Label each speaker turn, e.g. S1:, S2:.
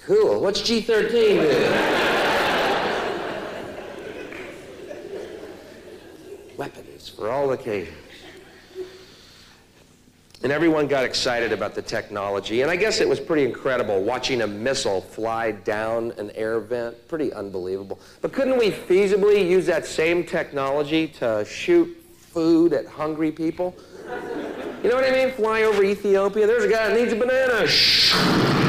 S1: Cool. What's G13 do? Weapons for all occasions. And everyone got excited about the technology. And I guess it was pretty incredible watching a missile fly down an air vent. Pretty unbelievable. But couldn't we feasibly use that same technology to shoot food at hungry people? You know what I mean? Fly over Ethiopia. There's a guy that needs a banana. Shh.